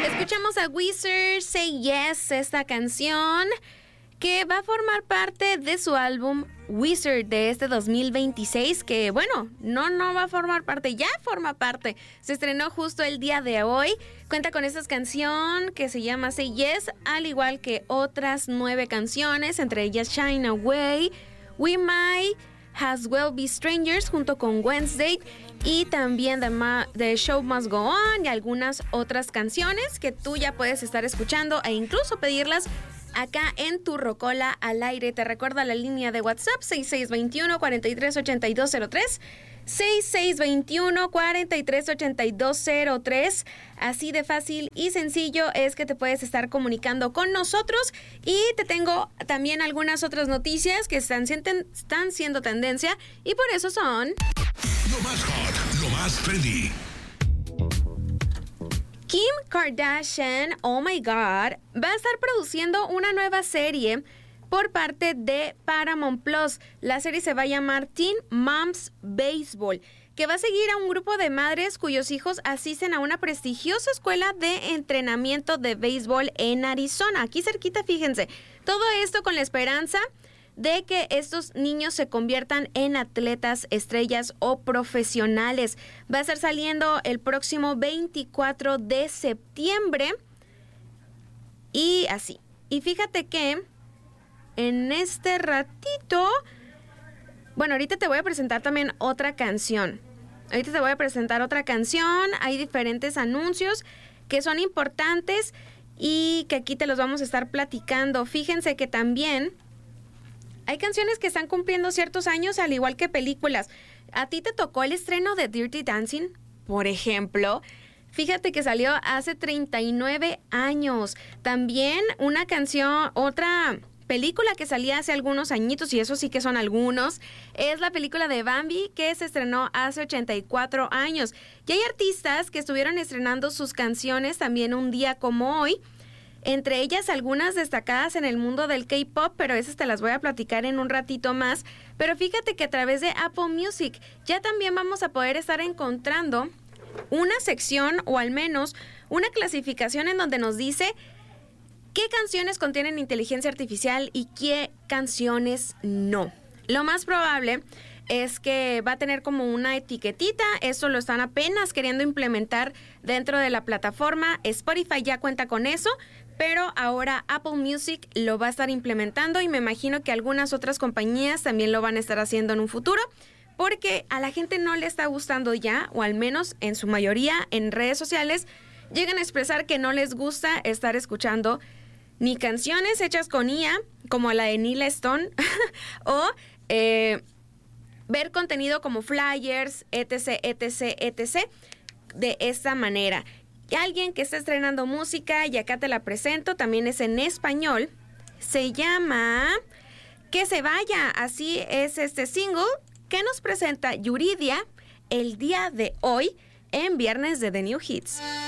Escuchamos a Weezer, Say Yes, esta canción que va a formar parte de su álbum Weezer de este 2026, que bueno, no va a formar parte, ya forma parte. Se estrenó justo el día de hoy. Cuenta con esta canción que se llama Say Yes, al igual que otras 9 canciones, entre ellas Shine Away, We Might As Well Be Strangers junto con Wednesday, y también The Show Must Go On y algunas otras canciones que tú ya puedes estar escuchando e incluso pedirlas acá en tu Rocola al aire. Te recuerdo la línea de WhatsApp 6621-438203, 6621-438203. Así de fácil y sencillo es que te puedes estar comunicando con nosotros. Y te tengo también algunas otras noticias que están siendo tendencia y por eso son lo más hot, lo más trendy. Kim Kardashian, oh my God, va a estar produciendo una nueva serie por parte de Paramount Plus. La serie se va a llamar Teen Moms Baseball, que va a seguir a un grupo de madres cuyos hijos asisten a una prestigiosa escuela de entrenamiento de béisbol en Arizona. Aquí cerquita, fíjense. Todo esto con la esperanza de que estos niños se conviertan en atletas, estrellas o profesionales. Va a estar saliendo el próximo 24 de septiembre. Y así. Y fíjate que en este ratito... Bueno, ahorita te voy a presentar también otra canción. Hay diferentes anuncios que son importantes y que aquí te los vamos a estar platicando. Fíjense que también hay canciones que están cumpliendo ciertos años, al igual que películas. ¿A ti te tocó el estreno de Dirty Dancing, por ejemplo? Fíjate que salió hace 39 años. También una canción, otra película que salía hace algunos añitos, y eso sí que son algunos, es la película de Bambi, que se estrenó hace 84 años. Y hay artistas que estuvieron estrenando sus canciones también un día como hoy. Entre ellas algunas destacadas en el mundo del K-pop, pero esas te las voy a platicar en un ratito más. Pero fíjate que a través de Apple Music ya también vamos a poder estar encontrando una sección, o al menos una clasificación, en donde nos dice qué canciones contienen inteligencia artificial y qué canciones no. Lo más probable es que va a tener como una etiquetita. Esto lo están apenas queriendo implementar dentro de la plataforma. Spotify ya cuenta con eso, pero ahora Apple Music lo va a estar implementando, y me imagino que algunas otras compañías también lo van a estar haciendo en un futuro, porque a la gente no le está gustando ya, o al menos en su mayoría en redes sociales llegan a expresar que no les gusta estar escuchando ni canciones hechas con IA, como la de Neil Stone, o ver contenido como flyers, etc, etc, etc, de esta manera. Y alguien que está estrenando música, y acá te la presento, también es en español, se llama Que se vaya, así es este single que nos presenta Yuridia el día de hoy en Viernes de The New Hits.